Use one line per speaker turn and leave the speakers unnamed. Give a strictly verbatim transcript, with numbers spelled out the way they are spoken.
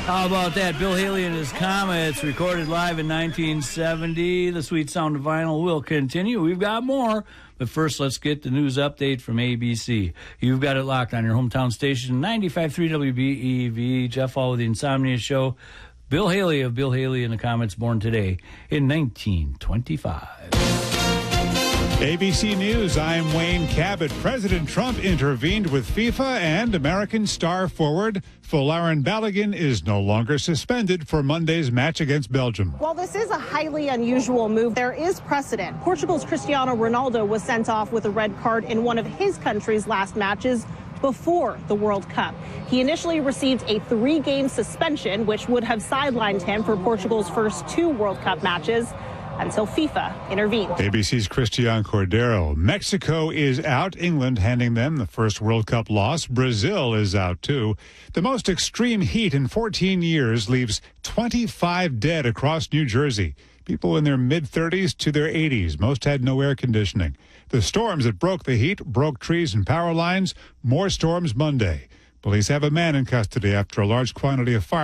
How about that? Bill Haley and his Comets, recorded live in nineteen seventy. The sweet sound of vinyl will continue. We've got more. But first, let's get the news update from A B C. You've got it locked on your hometown station, ninety-five point three W B E V. Jeff Hall with the Insomnia Show. Bill Haley of Bill Haley and the Comets, born today in nineteen twenty-five.
A B C News, I'm Wayne Cabot. President Trump intervened with FIFA, and American star forward Folarin Balogun is no longer suspended for Monday's match against Belgium.
While this is a highly unusual move, there is precedent. Portugal's Cristiano Ronaldo was sent off with a red card in one of his country's last matches before the World Cup. He initially received a three-game suspension, which would have sidelined him for Portugal's first two World Cup matches, until FIFA intervened.
A B C's Christian Cordero. Mexico is out. England handing them the first World Cup loss. Brazil is out, too. The most extreme heat in fourteen years leaves twenty-five dead across New Jersey. People in their mid-thirties to their eighties. Most had no air conditioning. The storms that broke the heat broke trees and power lines. More storms Monday. Police have a man in custody after a large quantity of fire